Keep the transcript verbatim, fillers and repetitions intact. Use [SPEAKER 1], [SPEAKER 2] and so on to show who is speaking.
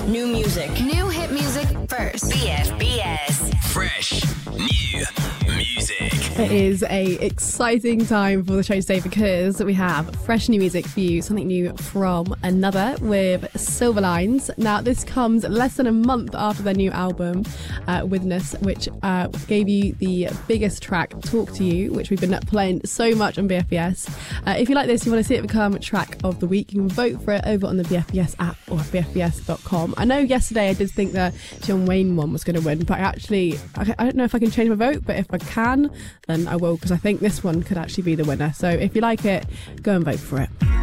[SPEAKER 1] New music.
[SPEAKER 2] New hit music first.
[SPEAKER 1] B F B S.
[SPEAKER 3] Fresh new music.
[SPEAKER 4] It is a exciting time for the show today because we have fresh new music for you, something new from Another with Silver Lines. Now, this comes less than a month after their new album, uh, Witness, which uh, gave you the biggest track, Talk to You, which we've been playing so much on B F B S. Uh, if you like this, you want to see it become track of the week, you can vote for it over on the B F B S app or b f b s dot com. I know yesterday I did think the John Wayne one was going to win, but I actually, I, I don't know if I can change my vote, but if I can, then I will, because I think this one could actually be the winner. So if you like it, go and vote for it.